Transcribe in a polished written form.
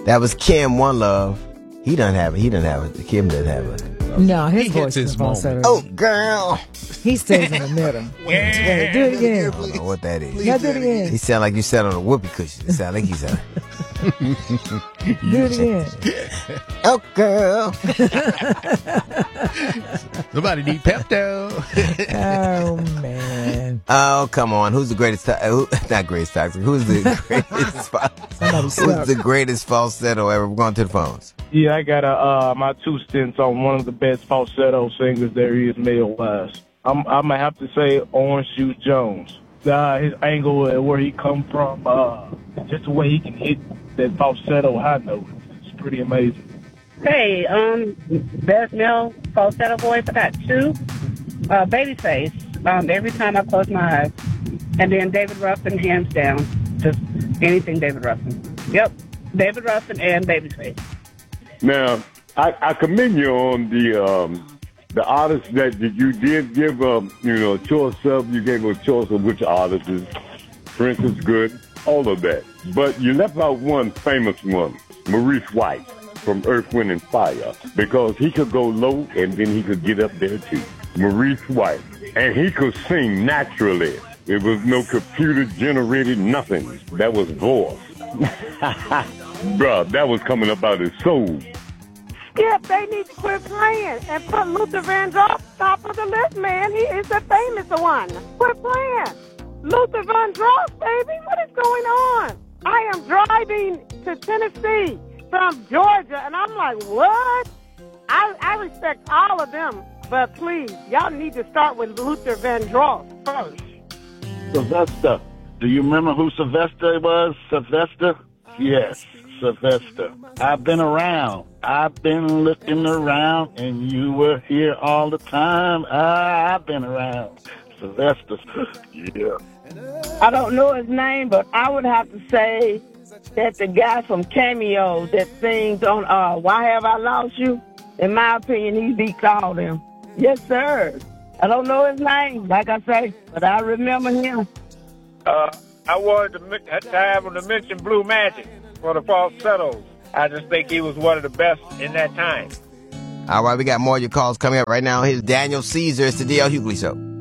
That was Kim One Love. He doesn't have it. Kim doesn't have it. No, his voice is falsetto. Oh, girl. He stays in the middle. Wait, do it again. I don't know what that is. Yeah, do it again. He sound like you sat on a whoopee cushion. It sound like he's a... Do it again. Oh, girl. Somebody need Pepto. Oh, man. Oh, come on. Who's the greatest... not greatest toxic. Who's the greatest falsetto ever? We're going to the phones. Yeah, I got my 2 cents on one of the best falsetto singers there is male-wise. I'm gonna have to say Orange Juice Jones. His angle and where he come from, just the way he can hit that falsetto high note, it's pretty amazing. Hey, best male falsetto voice, I got 2. Babyface, every time I close my eyes. And then David Ruffin, hands down. Just anything David Ruffin. Yep, David Ruffin and Babyface. Now, I commend you on the artists that you did give a choice of. You gave a choice of which artist is Prince is good, all of that. But you left out one famous one, Maurice White from Earth, Wind and Fire, because he could go low and then he could get up there too. Maurice White, and he could sing naturally. It was no computer generated nothing. That was voice. Bruh, that was coming up out of his soul. Yeah, they need to quit playing and put Luther Vandross top of the list, man. He is the famous one. Quit playing. Luther Vandross, baby, what is going on? I am driving to Tennessee from Georgia, and I'm like, what? I respect all of them, but please, y'all need to start with Luther Vandross first. Sylvester. Do you remember who Sylvester was? Sylvester? Yes, Sylvester. I've been around. I've been looking around, and you were here all the time. I've been around. Sylvester. Yeah. I don't know his name, but I would have to say that the guy from Cameo that sings on Why Have I Lost You, in my opinion, he beats all them. Yes, sir. I don't know his name, like I say, but I remember him. I wanted to have him to mention Blue Magic for the falsettos. I just think he was one of the best in that time. All right, we got more of your calls coming up right now. Here's Daniel Caesar. It's the D.L. Hughley Show.